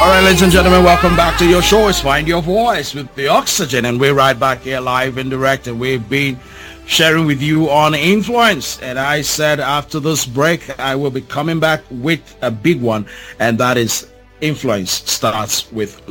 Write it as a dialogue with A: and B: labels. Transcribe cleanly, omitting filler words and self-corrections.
A: All right, ladies and gentlemen, welcome back to your show. It's Find Your Voice with the Oxygen, and we're right back here live and direct, and we've been sharing with you on influence. And I said after this break, I will be coming back with a big one, and that is influence starts with